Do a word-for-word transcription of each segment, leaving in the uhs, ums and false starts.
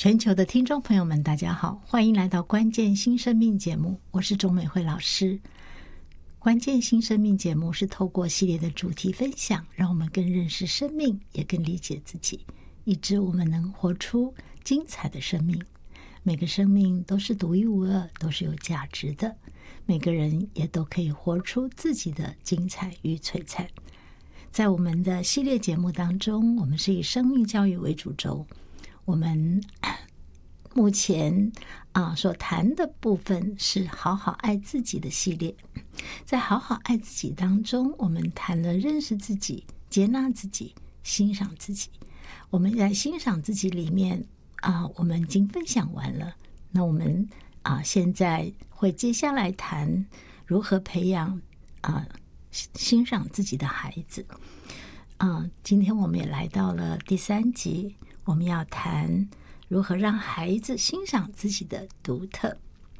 全球的听众朋友们大家好，欢迎来到关键新生命节目，我是钟美惠老师。关键新生命节目是透过系列的主题分享，让我们更认识生命，也更理解自己，以致我们能活出精彩的生命。每个生命都是独一无二，都是有价值的，每个人也都可以活出自己的精彩与璀璨。在我们的系列节目当中，我们是以生命教育为主轴，我们目前啊所谈的部分是好好爱自己的系列。在好好爱自己当中，我们谈了认识自己、接纳自己、欣赏自己。我们在欣赏自己里面啊，我们已经分享完了。那我们啊现在会接下来谈如何培养啊欣赏自己的孩子。啊，今天我们也来到了第三集。我们要谈如何让孩子欣赏自己的独特。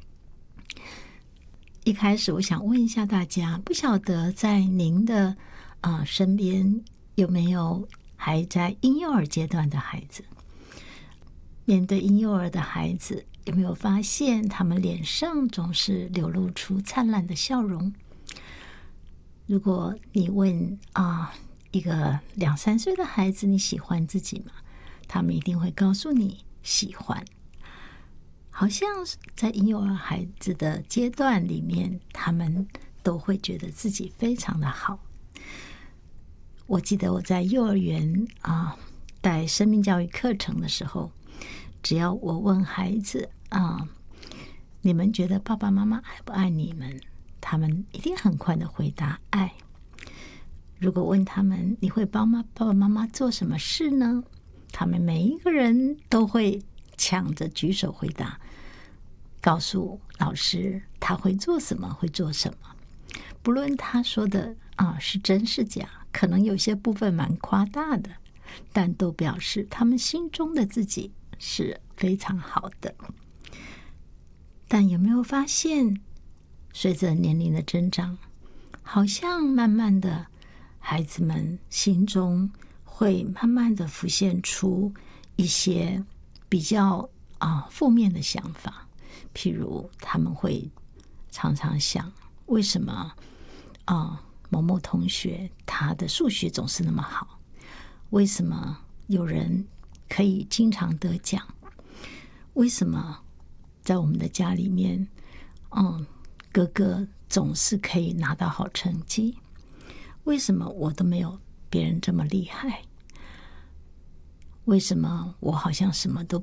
一开始我想问一下大家，不晓得在您的、呃、身边有没有还在婴幼儿阶段的孩子？面对婴幼儿的孩子，有没有发现他们脸上总是流露出灿烂的笑容？如果你问啊、呃、一个两三岁的孩子，你喜欢自己吗？他们一定会告诉你喜欢。好像在婴幼儿孩子的阶段里面，他们都会觉得自己非常的好。我记得我在幼儿园啊带生命教育课程的时候，只要我问孩子啊，你们觉得爸爸妈妈爱不爱你们？他们一定很快的回答爱。如果问他们，你会帮妈爸爸妈妈做什么事呢？他们每一个人都会抢着举手回答，告诉老师他会做什么，会做什么。不论他说的啊是真是假，可能有些部分蛮夸大的，但都表示他们心中的自己是非常好的。但有没有发现，随着年龄的增长，好像慢慢的孩子们心中会慢慢的浮现出一些比较啊负面的想法。譬如他们会常常想，为什么啊某某同学他的数学总是那么好？为什么有人可以经常得奖？为什么在我们的家里面，嗯，哥哥总是可以拿到好成绩？为什么我都没有别人这么厉害？为什么我好像什么都